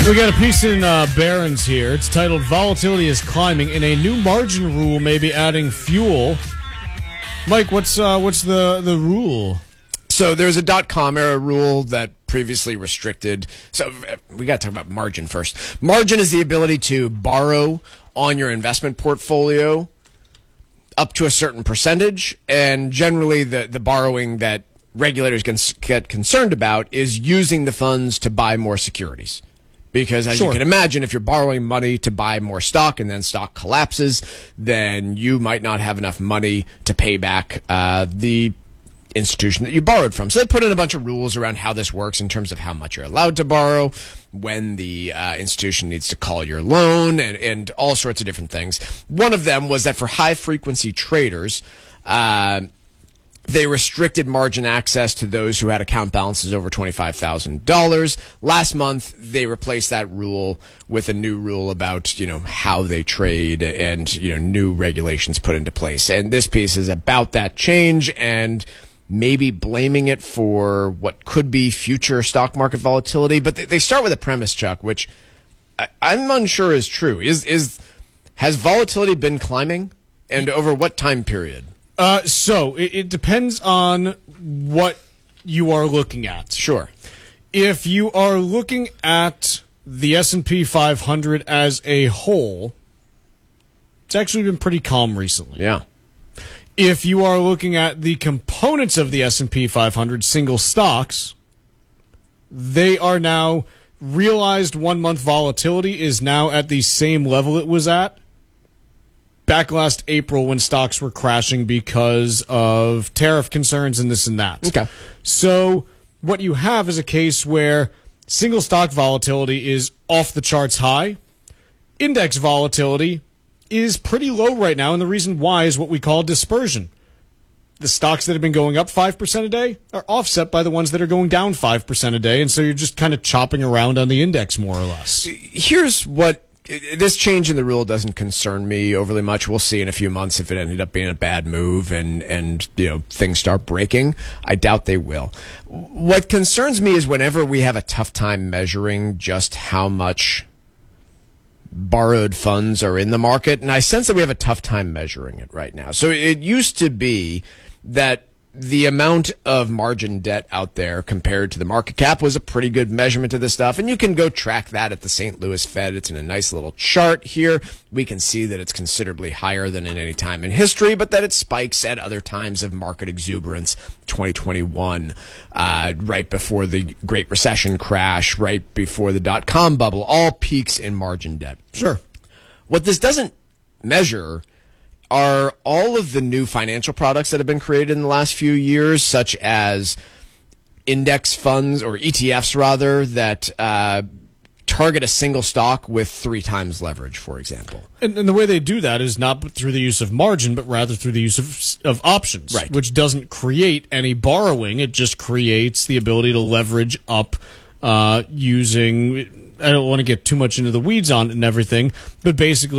We got a piece in Barron's here. It's titled "Volatility is Climbing, and a new margin rule may be adding fuel." Mike, what's the rule? So there's a .com era rule that previously restricted. So we got to talk about margin first. Margin is the ability to borrow on your investment portfolio up to a certain percentage, and generally the borrowing that regulators get concerned about is using the funds to buy more securities. Because as you can imagine, if you're borrowing money to buy more stock and then stock collapses, then you might not have enough money to pay back the institution that you borrowed from. So they put in a bunch of rules around how this works in terms of how much you're allowed to borrow, when the institution needs to call your loan, and all sorts of different things. One of them was that for high-frequency traders, they restricted margin access to those who had account balances over $25,000. Last month, they replaced that rule with a new rule about, how they trade and, new regulations put into place. And this piece is about that change and maybe blaming it for what could be future stock market volatility. But they start with a premise, Chuck, which I'm unsure is true. Has volatility been climbing, and over what time period? So it depends on what you are looking at. Sure. If you are looking at the S&P 500 as a whole, it's actually been pretty calm recently. Yeah. If you are looking at the components of the S&P 500, single stocks, they are now, realized 1 month volatility is now at the same level it was at back last April when stocks were crashing because of tariff concerns and this and that. Okay. So what you have is a case where single stock volatility is off the charts high. Index volatility is pretty low right now, and the reason why is what we call dispersion. The stocks that have been going up 5% a day are offset by the ones that are going down 5% a day, and so you're just kind of chopping around on the index more or less. Here's what... This change in the rule doesn't concern me overly much. We'll see in a few months if it ended up being a bad move and things start breaking. I doubt they will. What concerns me is whenever we have a tough time measuring just how much borrowed funds are in the market, and I sense that we have a tough time measuring it right now. So it used to be that the amount of margin debt out there compared to the market cap was a pretty good measurement of this stuff. And you can go track that at the St. Louis Fed. It's in a nice little chart here. We can see that it's considerably higher than in any time in history, but that it spikes at other times of market exuberance. 2021, right before the Great Recession crash, right before the .com bubble, all peaks in margin debt. Sure. What this doesn't measure are all of the new financial products that have been created in the last few years, such as index funds, or ETFs rather, that target a single stock with 3 times leverage, for example. And the way they do that is not through the use of margin, but rather through the use of options, right, which doesn't create any borrowing. It just creates the ability to leverage up using... I don't want to get too much into the weeds on it and everything, but basically